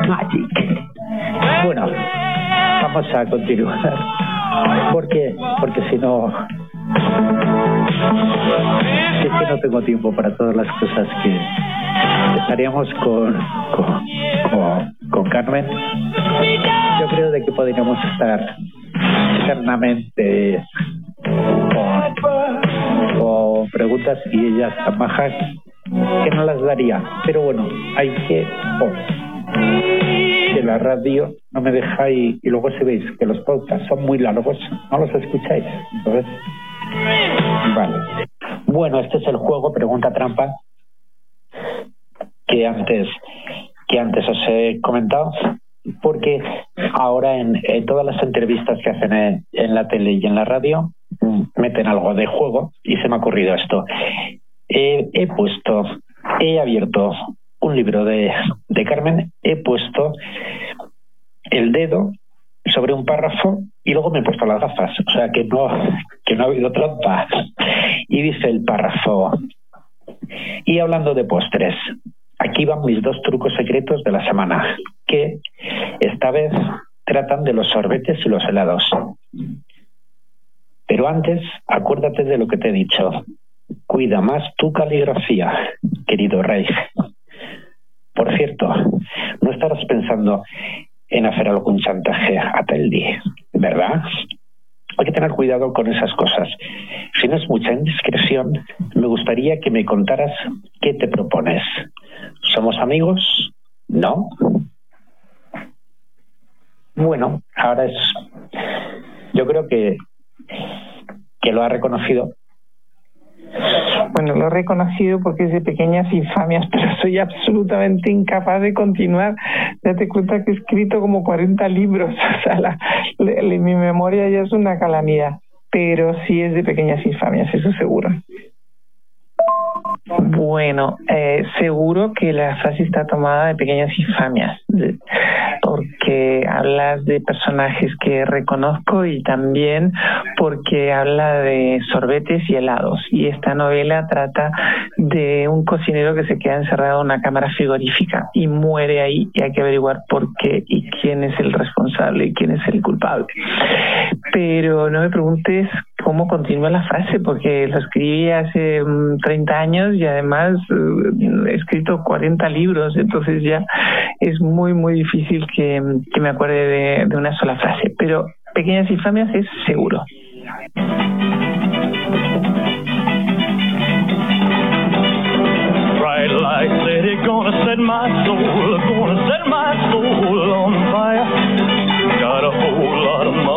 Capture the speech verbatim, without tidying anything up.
Magic. Bueno, vamos a continuar. Porque, porque si no, es que no tengo tiempo para todas las cosas que estaríamos con, con, con, con Carmen. Yo creo de que podríamos estar eternamente con, con preguntas y ellas tan majas que no las daría. Pero bueno, hay que... Oh, que la radio no me deja y, y luego si veis que los podcasts son muy largos, no los escucháis. Entonces, vale. Bueno, este es el juego pregunta trampa que antes que antes os he comentado, porque ahora en, en todas las entrevistas que hacen en, en la tele y en la radio meten algo de juego y se me ha ocurrido esto. Eh, he puesto, he abierto un libro de, de Carmen, he puesto el dedo sobre un párrafo y luego me he puesto las gafas, o sea que no, que no ha habido trampa. Y dice el párrafo: y hablando de postres, aquí van mis dos trucos secretos de la semana, que esta vez tratan de los sorbetes y los helados. Pero antes, acuérdate de lo que te he dicho. Cuida más tu caligrafía, querido rey. Por cierto, no estarás pensando en hacer algún chantaje a Teldi, ¿verdad? Hay que tener cuidado con esas cosas. Si no es mucha indiscreción, me gustaría que me contaras qué te propones. ¿Somos amigos? ¿No? Bueno, ahora es... Yo creo que, que lo ha reconocido. Bueno, lo he reconocido porque es de pequeñas infamias, pero soy absolutamente incapaz de continuar. Date cuenta que he escrito como cuarenta libros, o sea, la, la, la, mi memoria ya es una calamidad, pero sí es de pequeñas infamias, eso seguro. Bueno, eh, seguro que la frase está tomada de pequeñas infamias, porque hablas de personajes que reconozco y también porque habla de sorbetes y helados. Y esta novela trata de un cocinero que se queda encerrado en una cámara frigorífica y muere ahí, y hay que averiguar por qué y quién es el responsable y quién es el culpable. Pero no me preguntes cómo continúa la frase, porque lo escribí hace um, treinta años y además uh, he escrito cuarenta libros, entonces ya es muy muy difícil que, que me acuerde de, de una sola frase, pero pequeñas infamias es seguro. Bright light city, gonna set my soul, gonna set my